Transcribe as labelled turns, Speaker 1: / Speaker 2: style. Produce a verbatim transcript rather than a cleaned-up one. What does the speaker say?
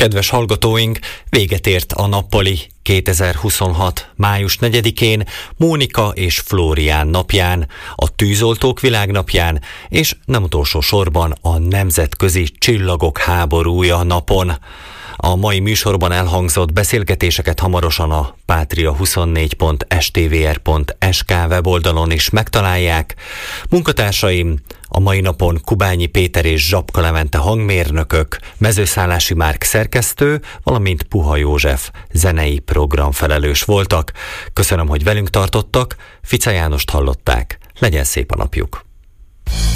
Speaker 1: Kedves hallgatóink, véget ért a nappali kétezer-huszonhat. május negyedikén, Mónika és Flórián napján, a Tűzoltók Világnapján, és nem utolsó sorban a Nemzetközi Csillagok Háborúja napon. A mai műsorban elhangzott beszélgetéseket hamarosan a pátria huszonnégy pont es té vé er pont es ká weboldalon is megtalálják. Munkatársaim a mai napon Kubányi Péter és Zsapka Levente hangmérnökök, Mezőszállási Márk szerkesztő, valamint Puha József zenei programfelelős voltak. Köszönöm, hogy velünk tartottak, Fica Jánost hallották. Legyen szép a napjuk!